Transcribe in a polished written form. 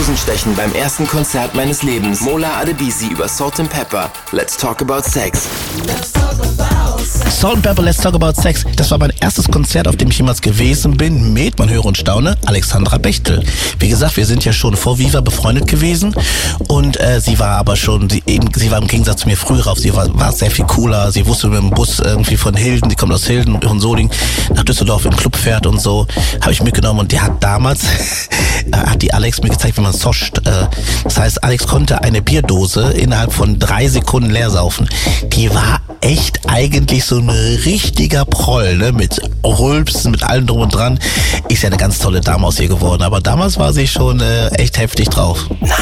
Hosenstechen beim ersten Konzert meines Lebens. Mola Adebisi über Salt and Pepper. Let's talk about sex. Salt and Pepper, Let's Talk About Sex. Das war mein erstes Konzert, auf dem ich jemals gewesen bin, mit, man höre und staune, Alexandra Bechtel. Wie gesagt, wir sind ja schon vor Viva befreundet gewesen und sie war aber schon, sie war im Gegensatz zu mir früher rauf, sie war sehr viel cooler, sie wusste mit dem Bus irgendwie von Hilden, die kommt aus Hilden, von Solingen, nach Düsseldorf im Club fährt und so, habe ich mitgenommen und die hat damals, hat die Alex mir gezeigt, wie man soscht. Das heißt, Alex konnte eine Bierdose innerhalb von 3 Sekunden leer saufen. Die war echt eigentlich so ein richtiger Proll, ne? Mit Rülpsen, mit allem drum und dran. Ist ja eine ganz tolle Dame aus ihr geworden, aber damals war sie schon echt heftig drauf.